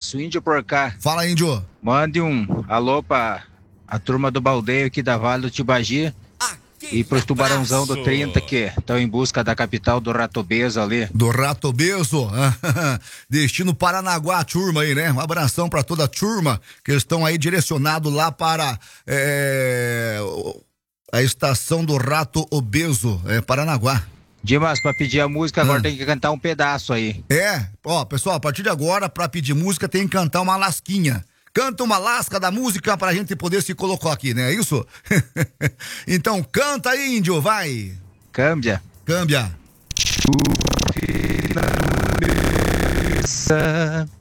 abraço, Índio por cá. Fala, Índio. Mande um alô pra a turma do Baldeio aqui da Vale do Tibagi. E pros tubarãozão do 30 que estão em busca da capital do Rato Obeso ali. Do Rato Obeso. Destino Paranaguá, a turma aí, né? Um abração pra toda a turma que estão aí direcionado lá para a estação do Rato Obeso, Paranaguá. Dimas, pra pedir a música agora tem que cantar um pedaço aí. Pessoal, a partir de agora, pra pedir música tem que cantar uma lasquinha. Canta uma lasca da música pra gente poder se colocar aqui, né? É isso? Então canta aí, Índio, vai. Câmbia. Câmbia. Chuva na mesa.